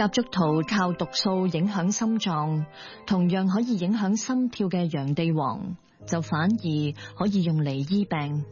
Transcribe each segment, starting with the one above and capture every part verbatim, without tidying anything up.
甲竹桃靠毒素影響心臟，同樣可以影響心跳嘅洋地黃，就反而可以用嚟醫病。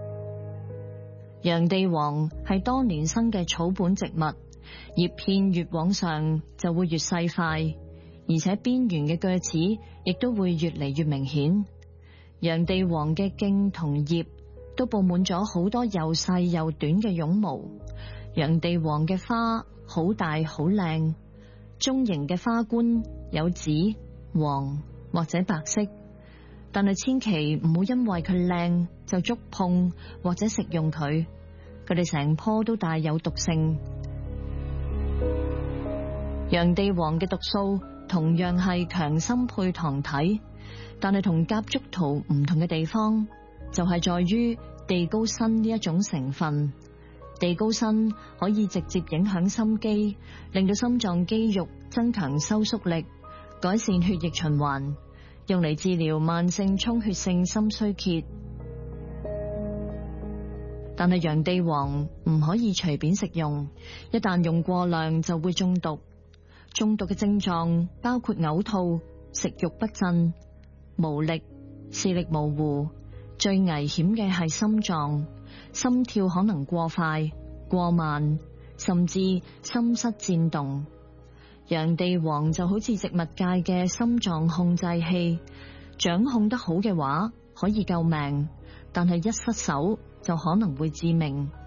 洋地黃係多年生嘅草本植物，葉片越往上就會越細塊，而且邊緣嘅鋸齒亦都會越嚟越明顯。洋地黃嘅莖同葉都佈滿咗好多又細又短嘅絨毛。洋地黃嘅花好大好靚，中型嘅花冠有紫、黃或者白色，但係千祈唔好因為佢靚就觸碰或者食用佢，佢哋成棵都帶有毒性。洋地黃嘅毒素同樣係強心配糖體，但係同甲竹桃唔同嘅地方就係在於地高辛呢一種成分。地高辛可以直接影響心肌，令到心臟肌肉增強收縮力，改善血液循環，用嚟治療慢性充血性心衰竭。但係洋地黃唔可以隨便食用，一旦用過量就會中毒。中毒嘅症狀包括嘔吐、食慾不振、無力、視力模糊，最危險嘅係心臟，心跳可能過快、過慢，甚至心室顫動。洋地黃就好似植物界嘅心臟控制器，掌控得好嘅話可以救命，但係一失手就可能會致命。